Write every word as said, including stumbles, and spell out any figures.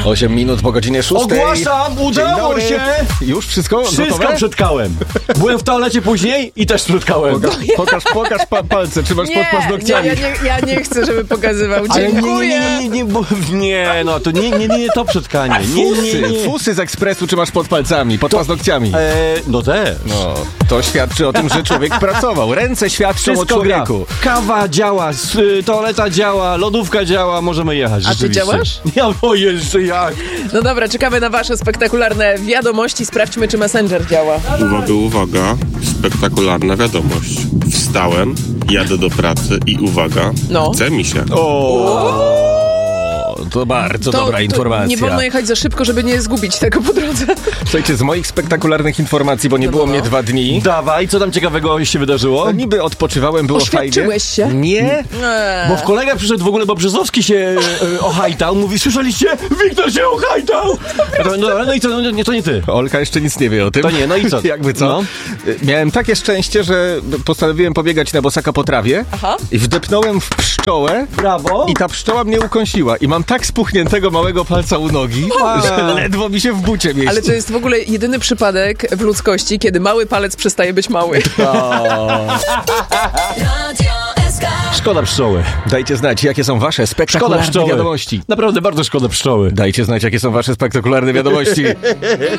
osiem minut po godzinie szóstej. Ogłaszam, udało się! Już wszystko? Wszystko gotowe? przetkałem. Byłem w toalecie później i też przetkałem. Pokaż, pokaż, pokaż pa- palce, czy masz Nie, pod nie, paznokciami. ja nie, ja nie chcę, żeby pokazywał. Ale nie, Dziękuję. nie, nie, nie, nie, bo, nie, no to nie, nie, nie, nie to przetkanie. Nie, nie, Fusy, nie. fusy z ekspresu, czy masz pod palcami, pod paznokciami. E, no też. No, to świadczy o tym, że człowiek pracował. Ręce świadczą o Wszystko gra. człowieku. Kawa działa, s- y, toaleta działa, lodówka działa, możemy jechać. A ty rzeczywiście. działasz? Ja, o jeszcze jak. No dobra, czekamy na wasze spektakularne wiadomości. Sprawdźmy, czy Messenger działa. Uwaga, uwaga, spektakularna wiadomość. Wstałem, jadę do pracy i uwaga, No. chce mi się. O, to bardzo dobra informacja. Nie wolno jechać za szybko, żeby nie zgubić tego po drodze. Słuchajcie, z moich spektakularnych informacji, bo nie No, było no, mnie no. dwa dni. Dawaj, co tam ciekawego się wydarzyło? No, niby odpoczywałem, było fajnie. Oświadczyłeś się? Nie. Eee. Bo w kolega przyszedł w ogóle, bo Brzezowski się e, ohajtał. Mówi, słyszeliście? Wiktor się ohajtał! No, no, no i co, no, nie, to nie ty. Olka jeszcze nic nie wie o tym. To nie, no i co? Jakby co? No. Miałem takie szczęście, że postanowiłem pobiegać na bosaka po trawie. Aha. I wdepnąłem w pszczołę. Brawo. I ta pszczoła mnie ukąsiła. I mam tak spuchniętego małego palca u nogi, że ledwo mi się w bucie mieści. Ale to jest w ogóle jedyny przypadek w ludzkości, kiedy mały palec przestaje być mały. Szkoda pszczoły. Dajcie znać, jakie są wasze Szkoda spektakularne pszczoły. wiadomości. Naprawdę bardzo szkoda pszczoły. Dajcie znać, jakie są wasze spektakularne wiadomości.